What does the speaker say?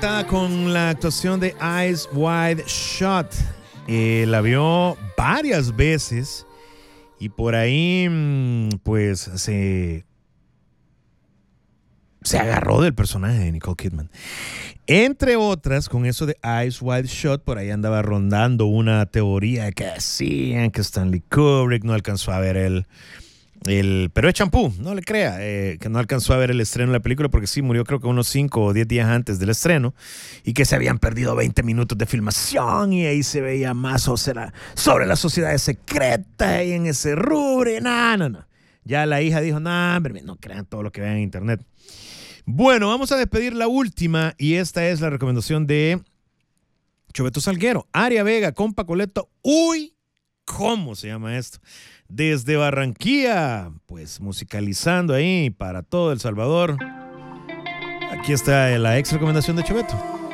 conectada con la actuación de Eyes Wide Shut. La vio varias veces y por ahí pues se agarró del personaje de Nicole Kidman. Entre otras, con eso de Eyes Wide Shut, por ahí andaba rondando una teoría que decían que Stanley Kubrick no alcanzó a ver pero es champú, no le crea, que no alcanzó a ver el estreno de la película porque sí, murió creo que unos 5 o 10 días antes del estreno y que se habían perdido 20 minutos de filmación y ahí se veía más sobre las sociedades secretas y en ese rubro. No. Ya la hija dijo, no crean todo lo que vean en internet. Bueno, vamos a despedir la última y esta es la recomendación de Choveto Salguero, Aria Vega, compa Coleto. Uy, ¿cómo se llama esto? Desde Barranquilla, pues musicalizando ahí para todo El Salvador. Aquí está la ex recomendación de Choveto.